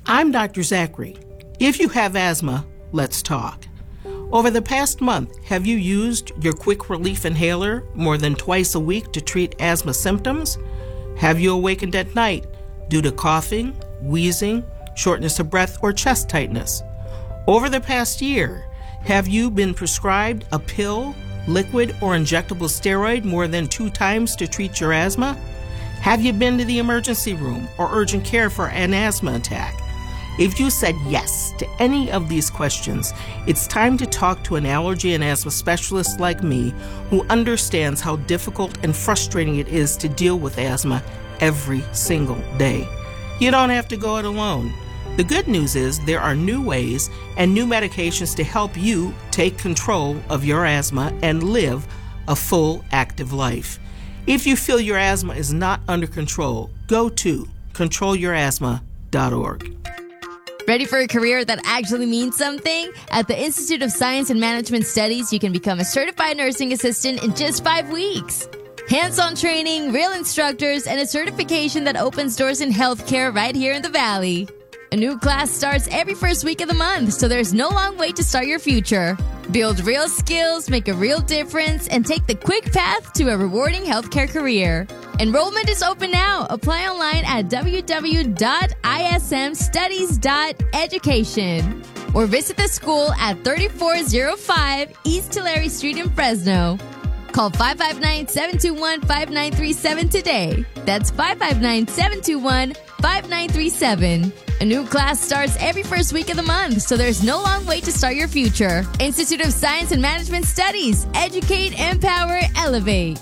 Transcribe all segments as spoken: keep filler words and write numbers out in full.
I'm Doctor Zachary. If you have asthma, let's talk. Over the past month, have you used your quick relief inhaler more than twice a week to treat asthma symptoms? Have you awakened at night due to coughing, wheezing, shortness of breath, or chest tightness? Over the past year, have you been prescribed a pill, liquid, or injectable steroid more than two times to treat your asthma? Have you been to the emergency room or urgent care for an asthma attack? If you said yes to any of these questions, it's time to talk to an allergy and asthma specialist like me who understands how difficult and frustrating it is to deal with asthma every single day. You don't have to go it alone. The good news is there are new ways and new medications to help you take control of your asthma and live a full, active life. If you feel your asthma is not under control, go to control your asthma dot org. Ready for a career that actually means something? At the Institute of Science and Management Studies, you can become a certified nursing assistant in just five weeks. Hands-on training, real instructors, and a certification that opens doors in healthcare right here in the Valley. A new class starts every first week of the month, so there's no long wait to start your future. Build real skills, make a real difference, and take the quick path to a rewarding healthcare career. Enrollment is open now. Apply online at w w w dot i s m studies dot education or visit the school at thirty-four oh five East Tulare Street in Fresno. Call five five nine, seven two one, five nine three seven today. That's five five nine, seven two one, five nine three seven. A new class starts every first week of the month, so there's no long wait to start your future. Institute of Science and Management Studies. Educate, empower, elevate.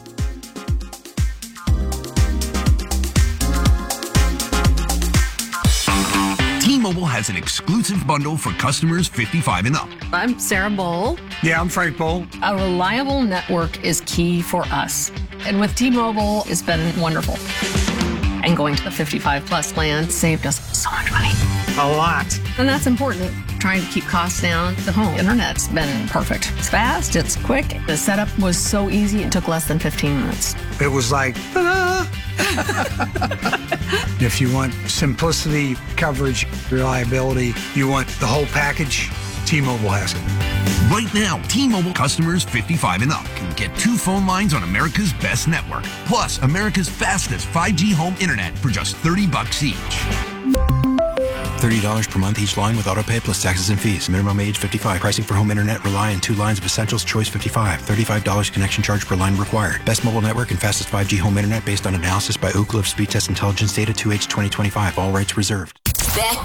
T-Mobile has an exclusive bundle for customers fifty-five and up. I'm Sarah Bowl. Yeah, I'm Frank Bowl. A reliable network is key for us. And with T-Mobile, it's been wonderful. And going to the fifty-five plus plan saved us so much money. A lot. And that's important. Trying to keep costs down. The home internet's been perfect. It's fast, it's quick. The setup was so easy, it took less than fifteen minutes. It was like, ah. If you want simplicity, coverage, reliability, you want the whole package, T-Mobile has it. Right now, T-Mobile customers fifty-five and up can get two phone lines on America's best network, plus America's fastest five G home internet for just thirty bucks each. thirty dollars per month each line with autopay plus taxes and fees. Minimum age fifty-five. Pricing for home internet rely on two lines of Essentials Choice fifty-five. thirty-five dollars connection charge per line required. Best mobile network and fastest five G home internet based on analysis by Ookla of Speed Test Intelligence Data two H twenty twenty-five. All rights reserved. Back